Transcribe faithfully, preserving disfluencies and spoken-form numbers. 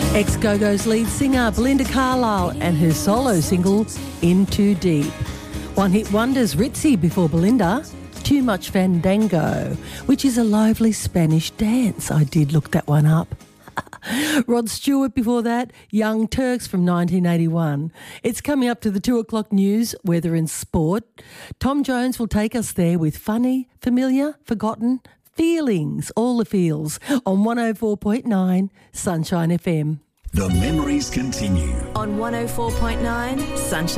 Ex-Go-Go's lead singer Belinda Carlisle and her solo single, In Too Deep. One-hit wonders Ritzy before Belinda, Too Much Fandango, which is a lively Spanish dance. I did look that one up. Rod Stewart before that, Young Turks from nineteen eighty-one. It's coming up to the two o'clock news, weather and sport. Tom Jones will take us there with funny, familiar, forgotten feelings, all the feels, on one oh four point nine Sunshine F M. The memories continue on one oh four point nine Sunshine